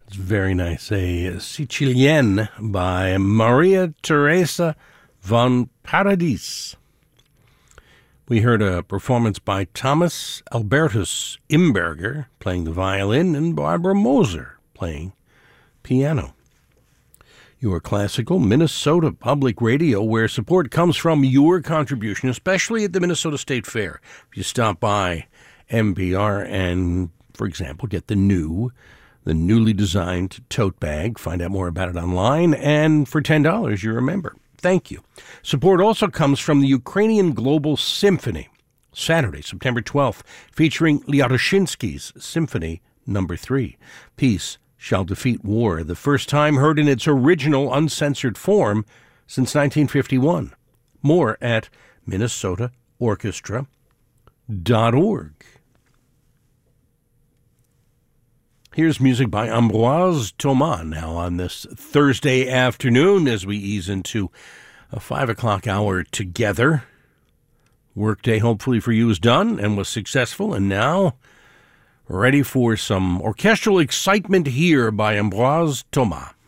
It's very nice. A Sicilienne by Maria Teresa von Paradis. We heard a performance by Thomas Albertus Imberger playing the violin and Barbara Moser playing piano. Your classical Minnesota Public Radio, where support comes from your contribution, especially at the Minnesota State Fair. If you stop by MPR and, for example, get the newly designed tote bag, find out more about it online, and for $10, you're a member. Thank you. Support also comes from the Ukrainian Global Symphony, Saturday, September 12th, featuring Lyaroshinsky's Symphony No. 3, Peace Shall Defeat War, the first time heard in its original uncensored form since 1951. More at minnesotaorchestra.org. Here's music by Ambroise Thomas now on this Thursday afternoon as we ease into a 5 o'clock hour together. Workday, hopefully for you, is done and was successful, and now ready for some orchestral excitement here by Ambroise Thomas.